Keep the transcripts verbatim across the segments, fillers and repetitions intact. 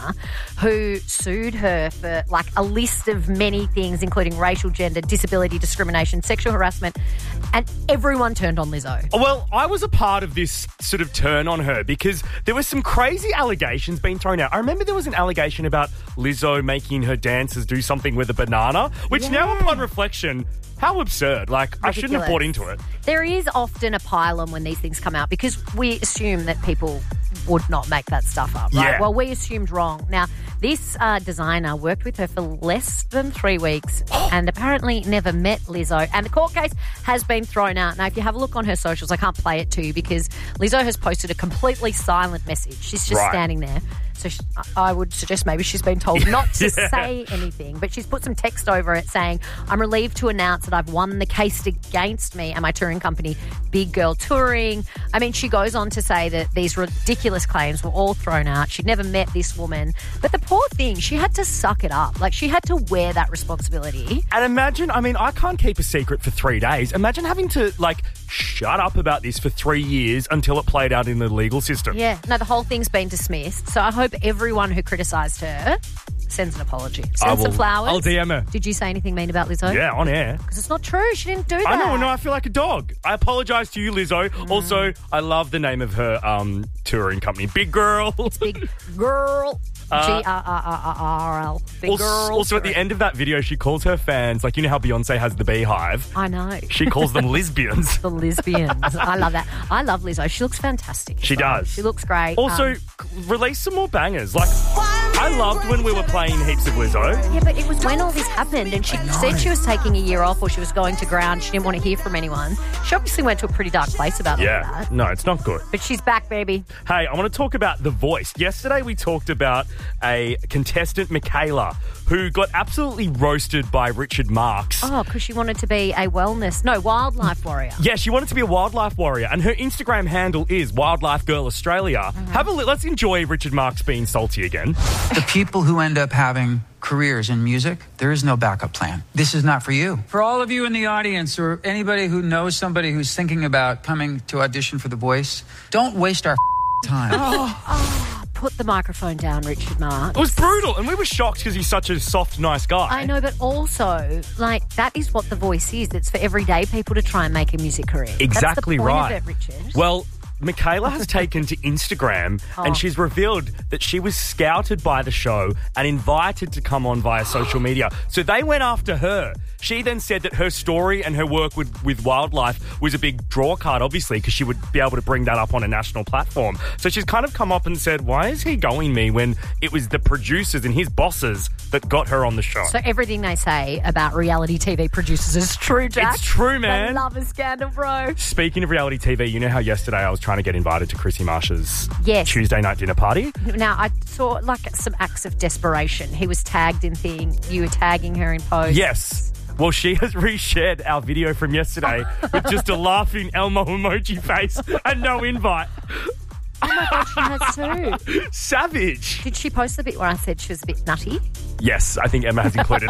who sued her for like a list of many things, including racial, gender, disability discrimination, sexual harassment, and everyone turned on Lizzo. Well, I was a part of this sort of turn on her because there was some crazy allegations being thrown out. I remember there was an allegation about Lizzo making her dancers do something with a banana, which Yeah. now upon reflection, how absurd. Like, I shouldn't have bought into it. There is often a pylon when these things come out because we assume that people would not make that stuff up, right? Yeah. Well, we assumed wrong. Now, this uh, designer worked with her for less than three weeks and apparently never met Lizzo. And the court case has been thrown out. Now, if you have a look on her socials, I can't play it to you because Lizzo has posted a completely silent message. She's just Right. standing there. So she, I would suggest maybe she's been told not to Yeah. say anything, but she's put some text over it saying, I'm relieved to announce that I've won the case against me and my touring company, Big Girl Touring. I mean, she goes on to say that these ridiculous claims were all thrown out. She'd never met this woman. But the poor thing, she had to suck it up. Like, she had to wear that responsibility. And imagine, I mean, I can't keep a secret for three days. Imagine having to, like, shut up about this for three years until it played out in the legal system. Yeah, no, the whole thing's been dismissed. So I hope everyone who criticised her sends an apology. I Send some will- flowers. I'll D M her. Did you say anything mean about Lizzo? Yeah, on air. Because it's not true. She didn't do that. I know, no, I feel like a dog. I apologise to you, Lizzo. Mm. Also, I love the name of her um, touring company, Big Girl. Big Girl. Uh, G R R R R L. Big also, Girl. also, at the end of that video, she calls her fans, like, you know how Beyonce has the beehive? I know. She calls them lesbians. The lesbians. I love that. I love Lizzo. She looks fantastic. She So, does. She looks great. Also, Um, release some more bangers. Like, I loved when we were playing heaps of Lizzo. yeah, but it was when all this happened and she said she was taking a year off or she was going to ground. She didn't want to hear from anyone. She obviously went to a pretty dark place about all Yeah. that. No, it's not good. But she's back, baby. Hey, I want to talk about The Voice. Yesterday we talked about a contestant, Michaela, who got absolutely roasted by Richard Marx. Oh, because she wanted to be a wellness, no, wildlife warrior. Yeah, she wanted to be a wildlife warrior, and her Instagram handle is Wildlife Girl Australia. Mm-hmm. Have a li- let's enjoy Richard Marx being salty again. The people who end up having careers in music, there is no backup plan. This is not for you. For all of you in the audience or anybody who knows somebody who's thinking about coming to audition for The Voice, don't waste our time. Oh, put the microphone down, Richard Marx. It was brutal, and we were shocked because he's such a soft, nice guy. I know, but also, like, that is what The Voice is. It's for everyday people to try and make a music career. Exactly That's the point right. of it, Richard. Well, Michaela has taken to Instagram Oh. and she's revealed that she was scouted by the show and invited to come on via social media. So they went after her. She then said that her story and her work with, with wildlife was a big draw card, obviously, because she would be able to bring that up on a national platform. So she's kind of come up and said, why is he going me when it was the producers and his bosses that got her on the show? So everything they say about reality T V producers is true, Jack. It's true, man. They love a scandal, bro. Speaking of reality T V, you know how yesterday I was trying to get invited to Chrissy Marsh's Yes. Tuesday night dinner party? Now, I saw, like, some acts of desperation. He was tagged in thing. You were tagging her in posts. Yes. Well, she has reshared our video from yesterday with just a laughing Elmo emoji face and no invite. Oh, my God, she has too. Savage. Did she post the bit where I said she was a bit nutty? Yes, I think Emma has included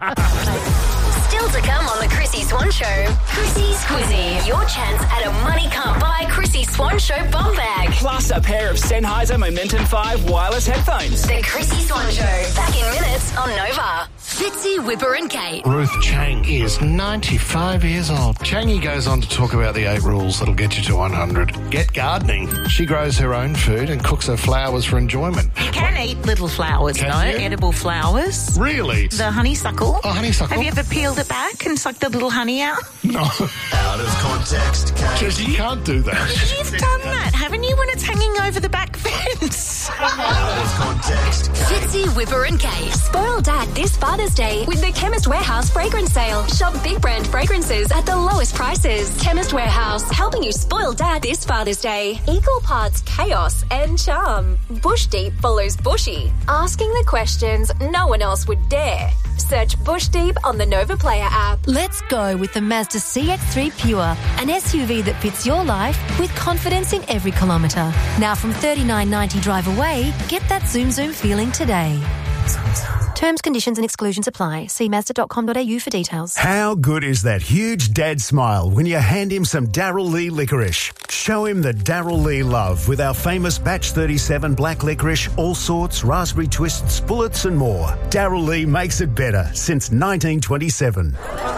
that. Still to come on the Chrissy Swan Show. Chrissy's Quizzy. Your chance at a money can't buy Chrissy Swan Show bum bag. Plus a pair of Sennheiser Momentum five wireless headphones. The Chrissy Swan Show. Back in minutes on Nova. Fitzy, Whipper and Kate. Ruth Chang is ninety-five years old. Changy goes on to talk about the eight rules that'll get you to one hundred. Get gardening. She grows her own food and cooks her flowers for enjoyment. You can eat little flowers, Can though, you? edible flowers. Really? The honeysuckle. Oh, honeysuckle. Have you ever peeled it back and sucked the little honey out? No. Out of context, Jess, you can't do that. You've done that, haven't you, when it's hanging over the back fence? Out of context, Fitzy, Whipper and Kate. Spoil Dad this Father's Day with the Chemist Warehouse fragrance sale. Shop big brand fragrances at the lowest prices. Chemist Warehouse, helping you spoil Dad this Father's Day. Equal parts chaos and charm. Bush Deep follows Bushy. Asking the questions no one else would dare. Search Bush Deep on the Nova Player app. Let's go with the Mazda C X three Pure, an S U V that fits your life with confidence in every kilometre. Now from thirty-nine ninety drive away, get that Zoom Zoom feeling today. Terms, conditions and exclusions apply. See mazda dot com dot a u for details. How good is that huge dad smile when you hand him some Darryl Lee licorice? Show him the Darryl Lee love with our famous Batch thirty-seven black licorice, all sorts, raspberry twists, bullets and more. Darryl Lee makes it better since nineteen twenty-seven.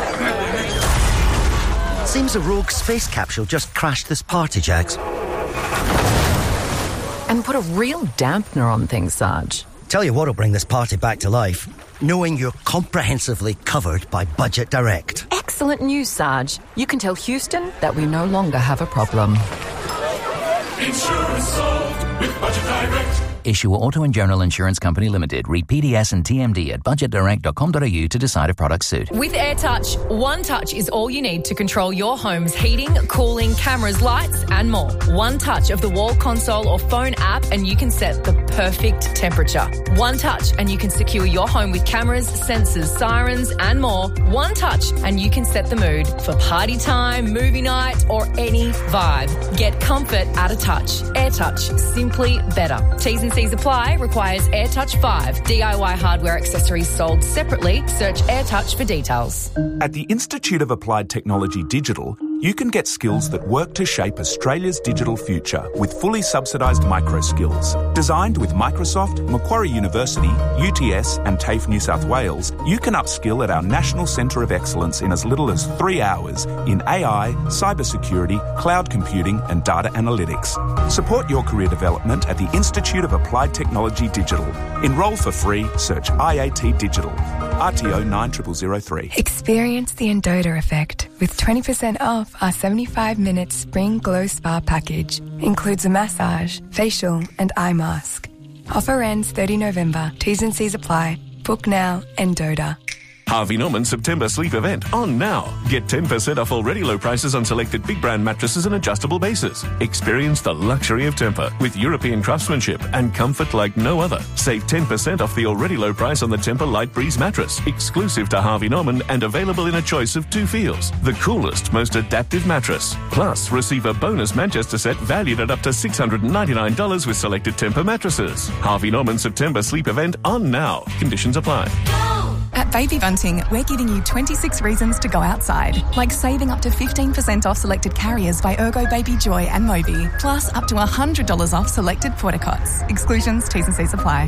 Seems a rogue space capsule just crashed this party, Jags. And put a real dampener on things, Sarge. Tell you what'll bring this party back to life. Knowing you're comprehensively covered by Budget Direct. Excellent news, Sarge. You can tell Houston that we no longer have a problem. Insurance solved with Budget Direct. Issue Auto and General Insurance Company Limited. Read P D S and T M D at budget direct dot com dot a u to decide if products suit. With AirTouch, one touch is all you need to control your home's heating, cooling, cameras, lights and more. One touch of the wall console or phone app and you can set the perfect temperature. One touch and you can secure your home with cameras, sensors, sirens and more. One touch and you can set the mood for party time, movie night or any vibe. Get comfort at a touch. AirTouch, simply better. T's and C's apply. Requires AirTouch five. D I Y hardware accessories sold separately. Search AirTouch for details. At the Institute of Applied Technology Digital, you can get skills that work to shape Australia's digital future with fully subsidised micro skills. Designed with Microsoft, Macquarie University, U T S and TAFE New South Wales, you can upskill at our National Centre of Excellence in as little as three hours in A I, cybersecurity, cloud computing and data analytics. Support your career development at the Institute of Applied Technology Digital. Enrol for free, search I A T Digital. R T O nine zero zero zero three. Experience the Endota effect with twenty percent off our seventy-five minute Spring Glow Spa package. Includes a massage, facial and eye mask. Offer ends thirtieth of November. T's and C's apply. Book now, Endota. Harvey Norman September sleep event on now. Get ten percent off already low prices on selected big brand mattresses and adjustable bases. Experience the luxury of Tempur with European craftsmanship and comfort like no other. Save ten percent off the already low price on the Tempur Light Breeze mattress, exclusive to Harvey Norman and available in a choice of two feels. The coolest, most adaptive mattress. Plus, receive a bonus Manchester set valued at up to six hundred ninety-nine dollars with selected Tempur mattresses. Harvey Norman September sleep event on now. Conditions apply. At Baby Bunting, we're giving you twenty-six reasons to go outside, like saving up to fifteen percent off selected carriers by Ergo Baby Joy and Moby, plus up to one hundred dollars off selected portacots. Exclusions, T's and C's apply.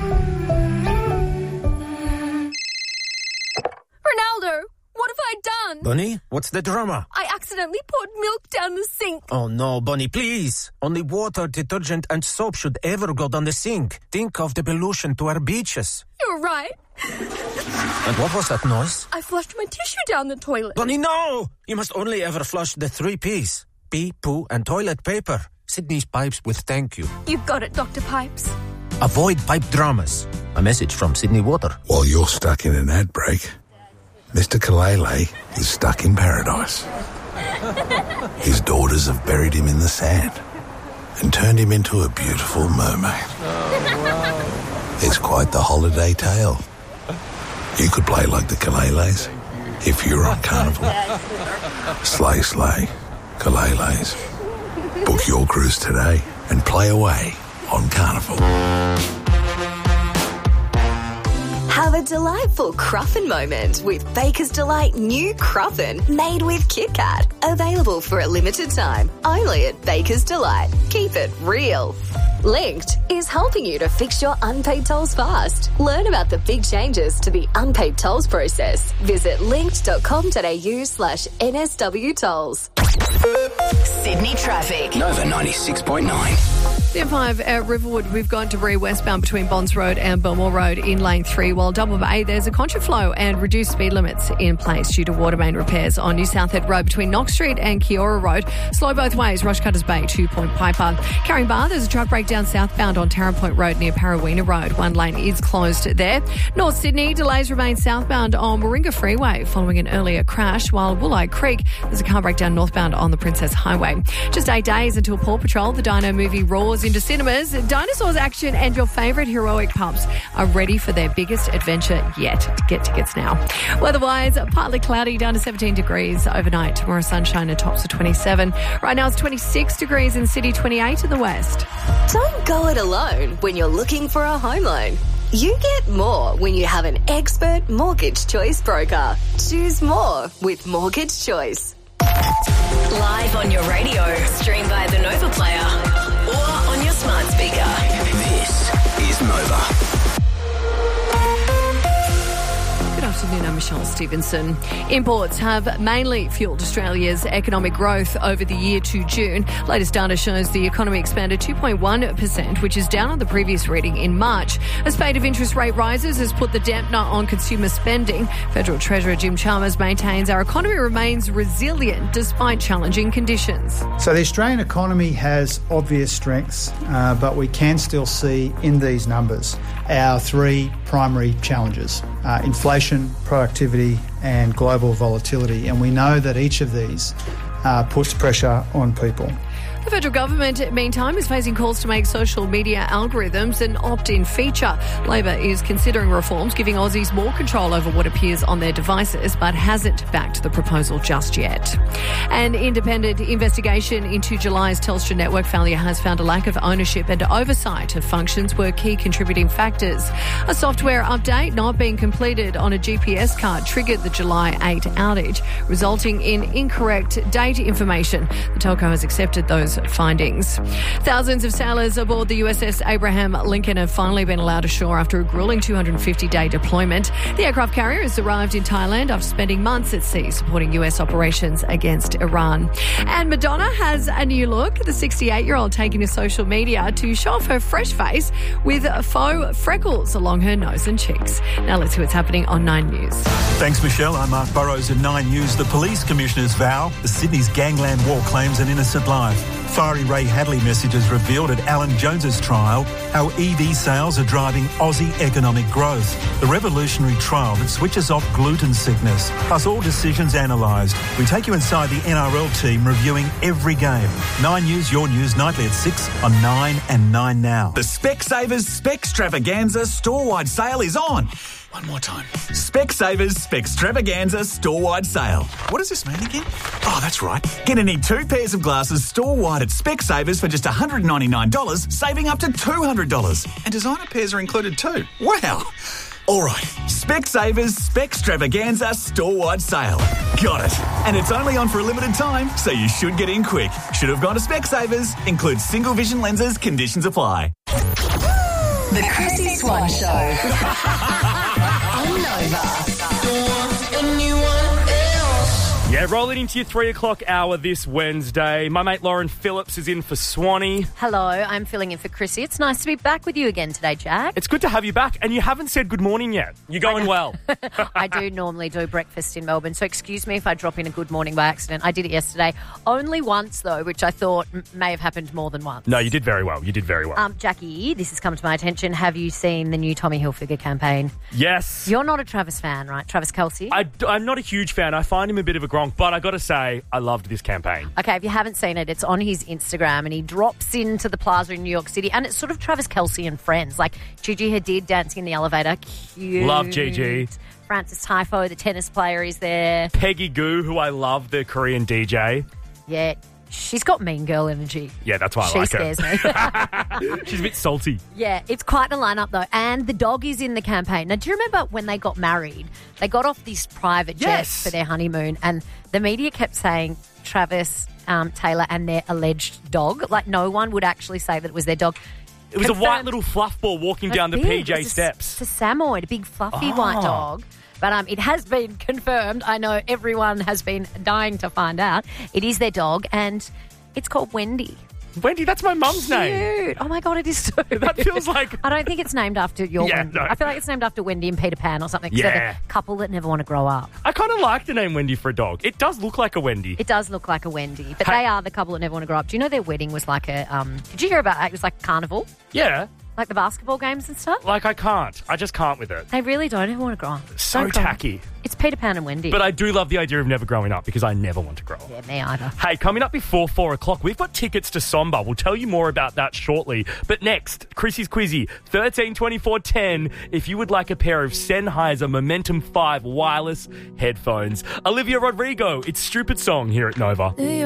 Ronaldo, what have I done? Bunny, what's the drama? I accidentally poured milk down the sink. Oh no, Bunny, please. Only water, detergent and soap should ever go down the sink. Think of the pollution to our beaches. You're right. And what was that noise? I flushed my tissue down the toilet. Bunny, no! You must only ever flush the three P's. Pee, poo and toilet paper. Sydney's Pipes with thank you. You got it, Doctor Pipes. Avoid pipe dramas. A message from Sydney Water. While you're stuck in an ad break, Mister Kalele is stuck in paradise. His daughters have buried him in the sand and turned him into a beautiful mermaid. Oh, wow. It's quite the holiday tale. You could play like the Kaleles if you're on Carnival. Slay, slay, Kaleles. Book your cruise today and play away on Carnival. Have a delightful Cruffin moment with Baker's Delight new Cruffin made with Kit Kat. Available for a limited time only at Baker's Delight. Keep it real. Linked is helping you to fix your unpaid tolls fast. Learn about the big changes to the unpaid tolls process. Visit linked.com.au slash NSW tolls. Sydney traffic. Nova ninety-six point nine. The M five at Riverwood, we've gone debris westbound between Bonds Road and Belmore Road in lane three, while Double Bay, there's a contraflow and reduced speed limits in place due to water main repairs on New South Head Road between Knox Street and Kiora Road. Slow both ways, Rushcutters Bay, Two Point Piper. Carrying Bar, there's a truck breakdown southbound on Tarrant Point Road near Parawina Road. One lane is closed there. North Sydney, delays remain southbound on Warringah Freeway following an earlier crash, while Wooleye Creek, there's a car breakdown northbound on the Princess Highway. Just eight days until Paw Patrol, the Dino movie roars into cinemas. Dinosaurs action and your favourite heroic pups are ready for their biggest adventure yet. Get tickets now. Weather-wise, partly cloudy, down to seventeen degrees overnight. Tomorrow, sunshine and tops of twenty-seven. Right now, it's twenty-six degrees in the city, twenty-eight in the west. Don't go it alone when you're looking for a home loan. You get more when you have an expert mortgage choice broker. Choose more with Mortgage Choice. Live on your radio, stream via the Nova Player or on your smart speaker. This is Nova. Good afternoon, I'm Michelle Stevenson. Imports have mainly fueled Australia's economic growth over the year to June. Latest data shows the economy expanded two point one percent, which is down on the previous reading in March. A spate of interest rate rises has put the dampener on consumer spending. Federal Treasurer Jim Chalmers maintains our economy remains resilient despite challenging conditions. So the Australian economy has obvious strengths, uh, but we can still see in these numbers our three primary challenges: uh, inflation, productivity and global volatility. And we know that each of these uh, puts pressure on people. The federal government, meantime, is facing calls to make social media algorithms an opt-in feature. Labor is considering reforms giving Aussies more control over what appears on their devices, but hasn't backed the proposal just yet. An independent investigation into July's Telstra network failure has found a lack of ownership and oversight of functions were key contributing factors. A software update not being completed on a G P S card triggered the July eighth outage, resulting in incorrect data information. The telco has accepted those findings. Thousands of sailors aboard the U S S Abraham Lincoln have finally been allowed ashore after a grueling two hundred fifty day deployment. The aircraft carrier has arrived in Thailand after spending months at sea supporting U S operations against Iran. And Madonna has a new look. The sixty-eight-year-old taking to social media to show off her fresh face with faux freckles along her nose and cheeks. Now let's see what's happening on Nine News. Thanks, Michelle. I'm Mark Burrows in Nine News. The police commissioners vow the Sydney's gangland war claims an innocent life. Fiery Ray Hadley messages revealed at Alan Jones's trial how E V sales are driving Aussie economic growth. The revolutionary trial that switches off gluten sickness, plus all decisions analysed. We take you inside the N R L team reviewing every game. Nine News, your news, nightly at six on Nine and Nine Now. The Specsavers Specstravaganza store-wide sale is on. One more time. Specsavers Specstravaganza store-wide sale. What does this mean again? Oh, that's right. Gonna need two pairs of glasses store-wide at Specsavers for just one hundred ninety-nine dollars, saving up to two hundred dollars. And designer pairs are included too. Wow. All right. Specsavers Specstravaganza store-wide sale. Got it. And it's only on for a limited time, so you should get in quick. Should have gone to Specsavers. Includes single vision lenses. Conditions apply. The Chrissy Swan Show. On Nova. Yeah, rolling into your three o'clock hour this Wednesday. My mate Lauren Phillips is in for Swanee. Hello, I'm filling in for Chrissy. It's nice to be back with you again today, Jack. It's good to have you back, and you haven't said good morning yet. You're going well. I do normally do breakfast in Melbourne, so excuse me if I drop in a good morning by accident. I did it yesterday. Only once, though, which I thought m- may have happened more than once. No, you did very well. You did very well. Um, Jackie, this has come to my attention. Have you seen the new Tommy Hilfiger campaign? Yes. You're not a Travis fan, right? Travis Kelce? I, I'm not a huge fan. I find him a bit of a gronk, but I got to say, I loved this campaign. Okay, if you haven't seen it, it's on his Instagram and he drops into the plaza in New York City and it's sort of Travis Kelce and friends, like Gigi Hadid dancing in the elevator. Cute. Love Gigi. Francis Tyfo, the tennis player, is there. Peggy Goo, who I love, the Korean D J. Yeah, she's got mean girl energy. Yeah, that's why I she like her. She scares me. She's a bit salty. Yeah, it's quite a lineup though. And the dog is in the campaign. Now, do you remember when they got married? They got off this private jet Yes. for their honeymoon and the media kept saying Travis, um, Taylor and their alleged dog. Like, no one would actually say that it was their dog. It was Confirmed. a white little fluff ball walking That's down the big. P J It was a- steps. It's a Samoyed, a big fluffy Oh. white dog. But um, it has been confirmed. I know everyone has been dying to find out. It is their dog and it's called Wendy. Wendy, that's my mum's name. Cute. Oh my God, it is so. That feels like... I don't think it's named after your Yeah, Wendy. no. I feel like it's named after Wendy and Peter Pan or something. 'cause they're Yeah. the couple that never want to grow up. I kind of like the name Wendy for a dog. It does look like a Wendy. It does look like a Wendy, but Hey. they are the couple that never want to grow up. Do you know their wedding was like a? Um, did you hear about it? It was like carnival, Yeah. like the basketball games and stuff. Like, I can't. I just can't with it. They really don't ever want to grow up. So Don't grow up. tacky. It's Peter Pan and Wendy. But I do love the idea of never growing up because I never want to grow up. Yeah, me either. Hey, coming up before four o'clock, we've got tickets to Somba. We'll tell you more about that shortly. But next, Chrissy's Quizzy, thirteen twenty-four ten. If you would like a pair of Sennheiser Momentum five wireless headphones. Olivia Rodrigo, it's Stupid Song here at Nova.